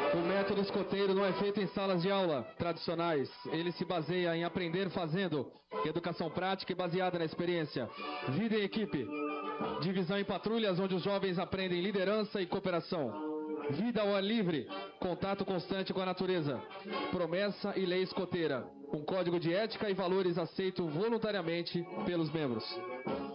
O método escoteiro não é feito em salas de aula tradicionais. Ele se baseia em aprender fazendo, educação prática e baseada na experiência. Vida em equipe. Divisão em patrulhas, onde os jovens aprendem liderança e cooperação. Vida ao ar livre, contato constante com a natureza. Promessa e lei escoteira. Um código de ética e valores aceito voluntariamente pelos membros.